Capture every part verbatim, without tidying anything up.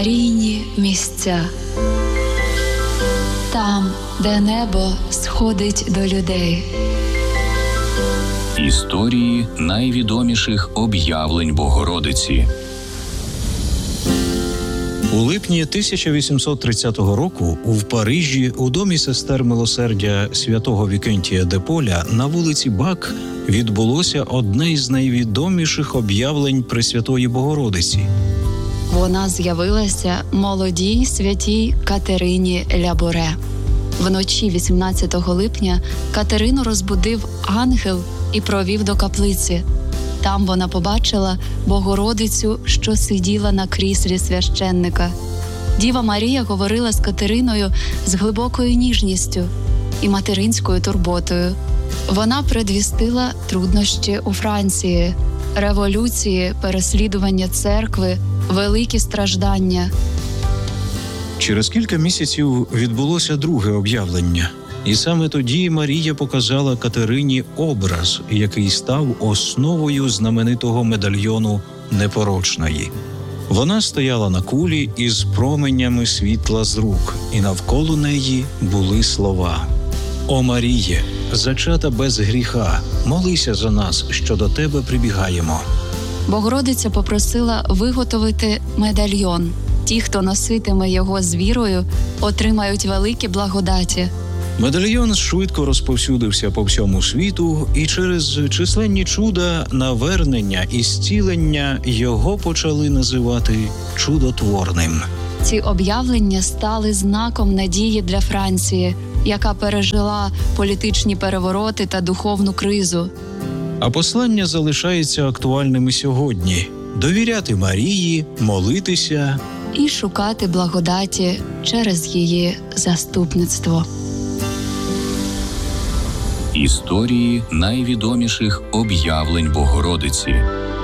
Марійні місця. Там, де небо сходить до людей. Історії найвідоміших об'явлень Богородиці. У липні тисяча вісімсот тридцятого року в Парижі у домі сестер милосердя святого Вікентія де Поля на вулиці Бак відбулося одне із найвідоміших об'явлень Пресвятої Богородиці. Вона з'явилася молодій святій Катерині Ляборе. Вночі вісімнадцятого липня Катерину розбудив ангел і провів до каплиці. Там вона побачила Богородицю, що сиділа на кріслі священника. Діва Марія говорила з Катериною з глибокою ніжністю і материнською турботою. Вона предвістила труднощі у Франції, революції, переслідування церкви, великі страждання. Через кілька місяців відбулося друге об'явлення. І саме тоді Марія показала Катерині образ, який став основою знаменитого медальйону непорочної. Вона стояла на кулі із променями світла з рук, і навколо неї були слова: «О Маріє, зачата без гріха, молися за нас, що до тебе прибігаємо». Богородиця попросила виготовити медальйон. Ті, хто носитиме його з вірою, отримають великі благодаті. Медальйон швидко розповсюдився по всьому світу, і через численні чуда, навернення і зцілення його почали називати чудотворним. Ці об'явлення стали знаком надії для Франції, яка пережила політичні перевороти та духовну кризу. А послання залишається актуальним і сьогодні – довіряти Марії, молитися і шукати благодаті через її заступництво. Історії найвідоміших об'явлень Богородиці.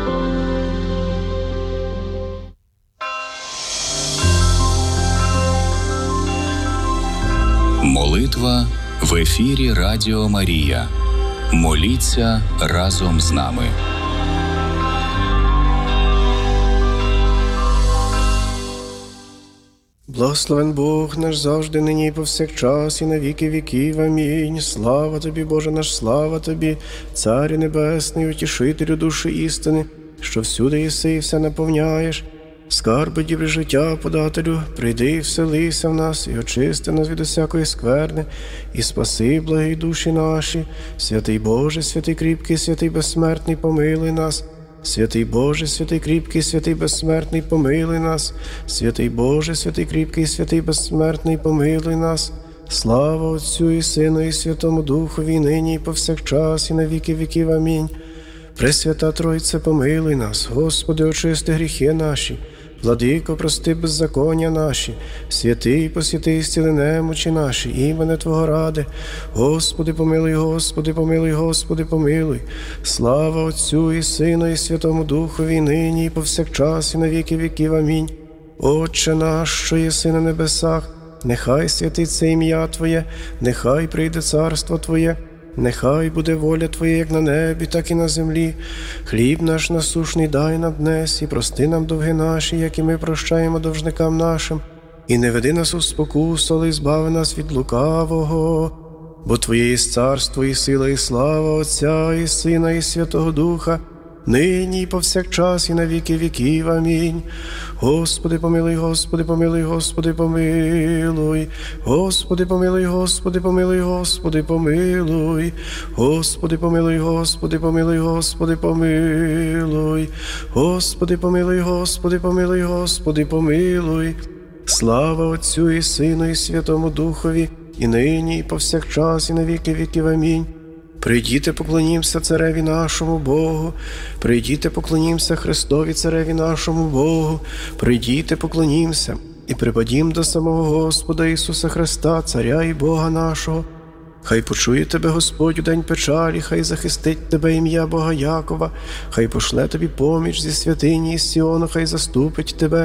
Молитва в ефірі Радіо Марія. Моліться разом з нами. Благословен Бог наш завжди, нині і повсякчас, і на віки віків. Амінь. Слава Тобі, Боже наш, слава Тобі, Царю Небесний, утішителю душі істини, що всюди єси і все наповняєш. Скарби дібри життя подателю, прийди і вселися в нас, і очисти нас від усякої скверни, і спаси, благі душі наші. Святий Боже, святий кріпкий, святий безсмертний, помилуй нас. Святий Боже, святий кріпкий, святий безсмертний, помилуй нас. Святий Боже, святий кріпкий, святий безсмертний, помилуй нас. Слава Отцю і Сину, і Святому Духові, і нині, і повсякчас, і на віки віків. Амінь. Пресвята Тройце, помилуй нас. Господи, очисти гріхи наші. Владико, прости беззаконня наші. Святий, посвяти, зціли немочі наші, імене Твого ради. Господи, помилуй, Господи, помилуй, Господи, помилуй. Слава Отцю і Сину, і Святому Духові, і нині, і повсякчас, і на віки віків. Амінь. Отче наш, що єси на небесах, нехай святиться ім'я Твоє, нехай прийде царство Твоє. Нехай буде воля Твоя, як на небі, так і на землі. Хліб наш насушний дай нам днес, і прости нам довги наші, як і ми прощаємо должникам нашим. І не веди нас у спокусу, але збави нас від лукавого. Бо Твоє є царство, і сила, і слава Отця, і Сина, і Святого Духа, нині і повсякчас, і на віки віків. Амінь. Господи, помилуй, Господи, помилуй, Господи, помилуй. Господи, помилуй, Господи, помилуй, Господи, помилуй. Господи, помилуй, Господи, помилуй, Господи, помилуй. Господи, помилуй, Господи, помилуй, Господи, помилуй. Слава Отцю і Сину, і Святому Духові, і нині, і повсякчас, і на віки віків. Амінь. Прийдіте, поклонімся Цареві нашому Богу, прийдіте, поклонімся Христові Цареві нашому Богу, прийдіте, поклонімся і припадім до самого Господа Ісуса Христа, Царя і Бога нашого. Хай почує тебе Господь у день печалі, хай захистить тебе ім'я Бога Якова, хай пошле тобі поміч зі святині із Сіону, хай заступить тебе.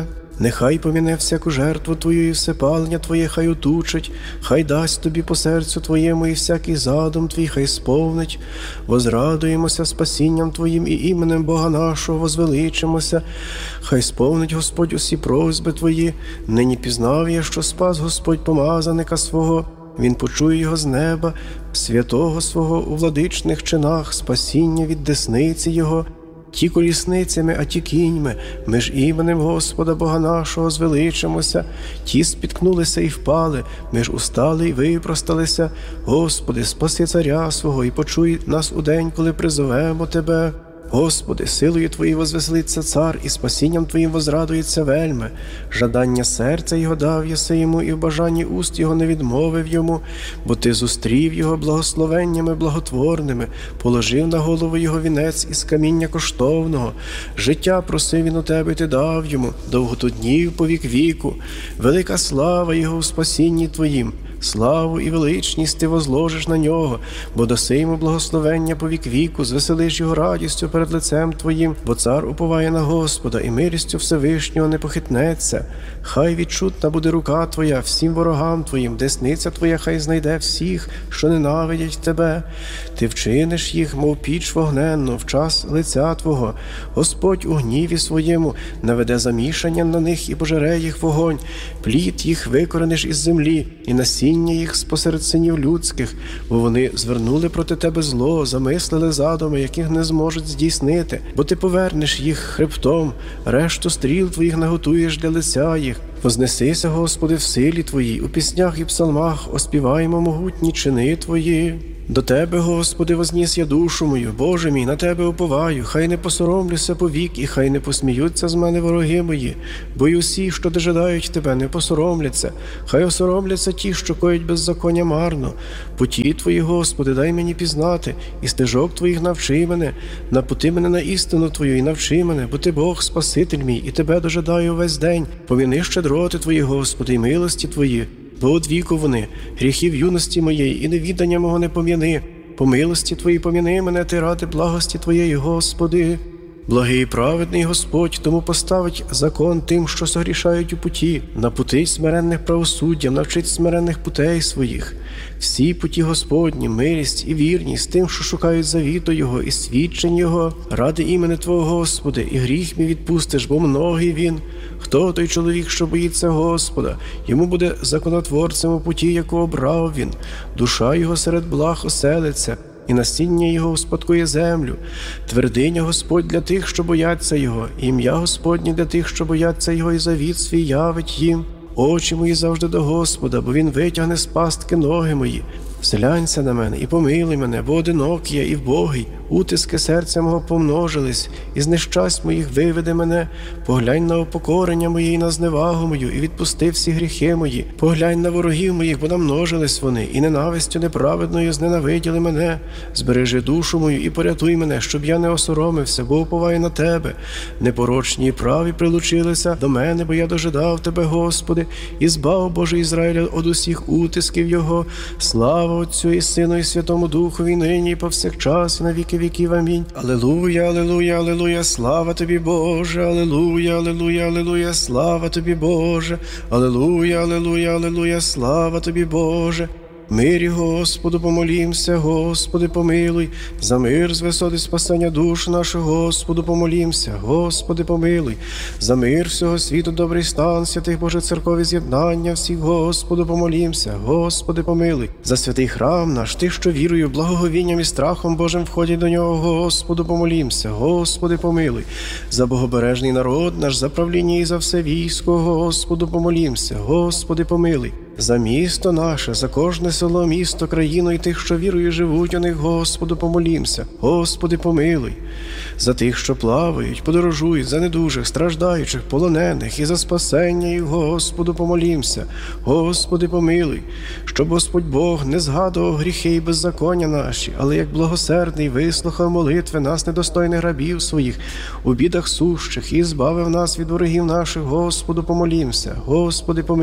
Нехай поміне всяку жертву Твою і всепалення Твоє хай отучить, хай дасть Тобі по серцю Твоєму і всякий задум Твій хай сповнить. Возрадуємося спасінням Твоїм і іменем Бога нашого возвеличимося. Хай сповнить Господь усі просьби Твої. Нині пізнав я, що спас Господь помазаника свого. Він почує його з неба, святого свого у владичних чинах, спасіння від десниці його. Ті колісницями, а ті кіньми, ми ж іменем Господа Бога нашого звеличимося. Ті спіткнулися і впали, ми ж устали і випросталися. Господи, спаси царя свого і почуй нас у день, коли призовемо Тебе. Господи, силою Твоєю возвеселиться цар, і спасінням Твоїм возрадується вельми. Жадання серця його дав єси йому, і в бажанні уст його не відмовив йому, бо Ти зустрів його благословеннями благотворними, положив на голову його вінець із каміння коштовного. Життя просив він у Тебе, і Ти дав йому, довготу днів по вік віку. Велика слава його у спасінні Твоїм. Славу і величність Ти возложиш на нього, бо даси йому благословення по вік віку, звеселиш його радістю перед лицем Твоїм, бо цар уповає на Господа, і милістю Всевишнього не похитнеться. Хай відчутна буде рука Твоя всім ворогам Твоїм, десниця Твоя хай знайде всіх, що ненавидять Тебе. Ти вчиниш їх, мов піч вогненну, в час лиця Твого. Господь у гніві своєму наведе замішання на них і пожере їх вогонь. Плід їх викорениш із землі, і насіння їх спосеред синів людських, бо вони звернули проти Тебе зло, замислили задуми, яких не зможуть здійснити, бо Ти повернеш їх хребтом, решту стріл Твоїх наготуєш для лиця їх. Вознесися, Господи, в силі Твоїй, у піснях і псалмах оспіваємо могутні чини Твої. До Тебе, Господи, возніс я душу мою, Боже мій, на Тебе уповаю, хай не посоромлюся повік, і хай не посміються з мене вороги мої, бо й усі, що дожидають Тебе, не посоромляться, хай осоромляться ті, що коять беззаконня марно. Путі Твої, Господи, дай мені пізнати, і стежок Твоїх навчи мене, напути мене на істину Твою і навчи мене, бо Ти Бог, Спаситель мій, і Тебе дожидаю весь день. Поміни щедроти Твої, Господи, і милості Твої, бо од віку вони, гріхів юності моєї і невідання мого не пом'яни. По милості Твоїй пом'яни мене Ти ради благості Твоєї, Господи. Благий і праведний Господь, тому поставить закон тим, що согрішають у путі, напутить смиренних правосуддям, навчить смиренних путей своїх. Всі путі Господні, милість і вірність тим, що шукають завіту Його і свідчень Його. Ради імени Твого, Господи, і гріх мій відпустиш, бо многий він. Хто той чоловік, що боїться Господа? Йому буде законотворцем у путі, яку обрав він. Душа його серед благ оселиться, і насіння його успадкує землю. Твердиня Господь для тих, що бояться Його, і ім'я Господнє для тих, що бояться Його, і завіт свій явить їм. Очі мої завжди до Господа, бо Він витягне з пастки ноги мої. Зглянься на мене і помилуй мене, бо одинокий я і вбогий. Утиски серця мого помножились, і з нещасть моїх виведи мене. Поглянь на упокорення моє і на зневагу мою, і відпусти всі гріхи мої. Поглянь на ворогів моїх, бо намножились вони, і ненавистю неправедною зненавиділи мене. Збережи душу мою і порятуй мене, щоб я не осоромився, бо уповаю на Тебе. Непорочні і праві прилучилися до мене, бо я дожидав Тебе, Господи, і збав, Боже Ізраїля, од усіх утисків Його. Слава Отцю і Сину і Святому Духові, нині і повсякчас, і на віки віків. Амінь. Алілуя, алілуя, алілуя, слава Тобі, Боже, алілуя, алілуя, алілуя, слава Тобі, Боже, алілуя, алілуя, алілуя, слава Тобі, Боже. Мирі Господу помолімся, Господи помилуй, за мир з висоти спасення душ нашого, Господу помолімся, Господи помилуй, за мир всього світу, добрий стан святих Боже церкові з'єднання всіх, Господу помолімся, Господи помилуй, за святий храм наш, тих, що вірою, благоговінням і страхом Божим входять до нього, Господу помолімся, Господи помилуй, за богобережний народ наш, за правління і за все військо, Господу помолімся, Господи помилуй. За місто наше, за кожне село, місто, країну і тих, що вірою живуть у них, Господу помолімся, Господи помилуй. За тих, що плавають, подорожують, за недужих, страждаючих, полонених і за спасення їх, Господу помолімся, Господи помилуй. Щоб Господь Бог не згадував гріхи і беззаконня наші, але як благосердний вислухав молитви нас, недостойних рабів своїх, у бідах сущих, і збавив нас від ворогів наших, Господу помолімся, Господи помилуй.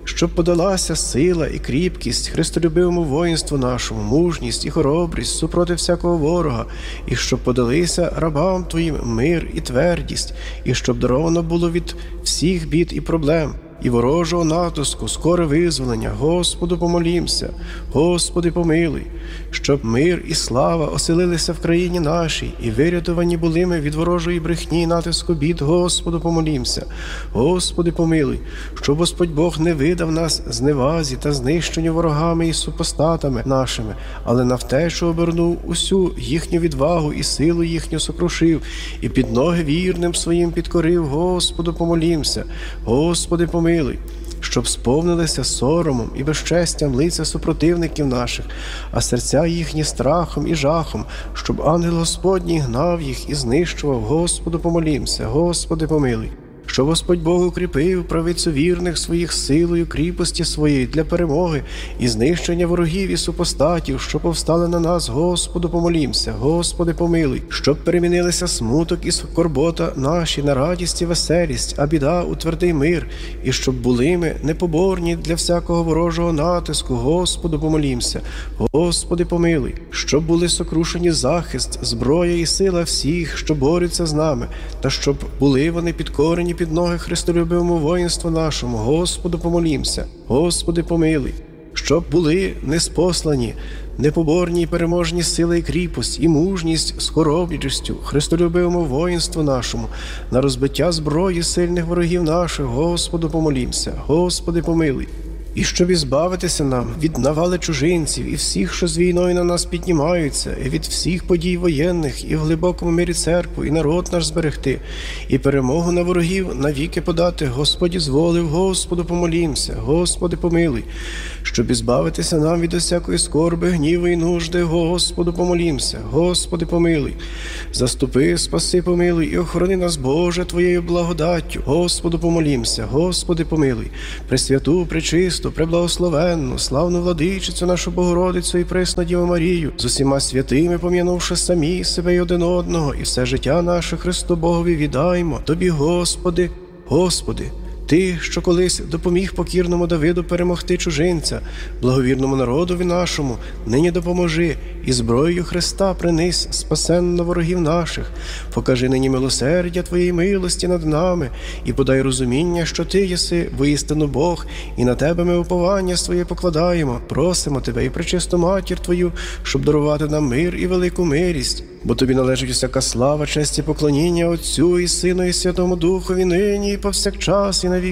щоб подалася сила і кріпкість христолюбивому воїнству нашому, мужність і хоробрість супроти всякого ворога, і щоб подалися рабам Твоїм мир і твердість, і щоб даровано було від всіх бід і проблем, і ворожого натиску, скоре визволення. Господу помолімся, Господи помилуй, щоб мир і слава оселилися в країні нашій, і вирятовані були ми від ворожої брехні і натиску бід. Господу помолімся, Господи помилуй, щоб Господь Бог не видав нас зневазі та знищенню ворогами і супостатами нашими, але на втечу обернув усю їхню відвагу і силу їхню сокрушив, і під ноги вірним своїм підкорив. Господу помолімся, Господи помилуй, щоб сповнилися соромом і безчестям лиця супротивників наших, а серця їхні страхом і жахом, щоб ангел Господній гнав їх і знищував. Господу помолімся, Господи помилуй, щоб Господь Бог укріпив правицю вірних своїх силою кріпості своєї для перемоги і знищення ворогів і супостатів, що повстали на нас. Господу помолімся, Господи помилуй, щоб перемінилися смуток і скорбота наші на радість і веселість, а біда у твердий мир, і щоб були ми непоборні для всякого ворожого натиску. Господу помолімся, Господи помилуй, щоб були сокрушені захист, зброя і сила всіх, що борються з нами, та щоб були вони підкорені під ноги христолюбивому воїнству нашому. Господу помолімся, Господи помилуй, щоб були неспослані, непоборні і переможні сила і кріпость, і мужність з хоробрістю христолюбивому воїнству нашому, на розбиття зброї сильних ворогів наших. Господу помолімся, Господи помилуй. І щоб ізбавитися нам від навали чужинців і всіх, що з війною на нас піднімаються, і від всіх подій воєнних, і в глибокому мирі церкву, і народ наш зберегти, і перемогу на ворогів навіки подати. Господь зволив, Господу помолімся, Господи помилуй, щоб ізбавитися нам від усякої скорби, гніву і нужди. Господу помолімся, Господи помилуй. Заступи, спаси, помилуй і охорони нас, Боже, Твоєю благодаттю. Господу помолімся, Господи помилуй. Пресвяту, пречисту, преблагословенну, славну владичицю нашу Богородицю і пресну Діву Марію, з усіма святими пом'янувши самі себе й один одного, і все життя наше Христу Богові віддаймо Тобі, Господи, Господи. Ти, що колись допоміг покірному Давиду перемогти чужинця, благовірному народові нашому, нині допоможи і зброєю Христа принись спасенно ворогів наших. Покажи нині милосердя Твоєї милості над нами і подай розуміння, що Ти єси воістину Бог, і на Тебе ми уповання своє покладаємо. Просимо Тебе і пречисту Матір Твою, щоб дарувати нам мир і велику мирість. Бо Тобі належить усяка слава, честь і поклоніння Отцю і Сину і Святому Духові, нині і повсякчас і на віки